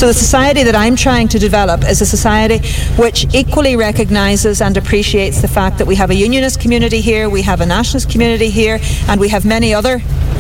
So the society that I'm trying to develop is a society which equally recognises and appreciates the fact that we have a unionist community here, we have a nationalist community here, and we have many other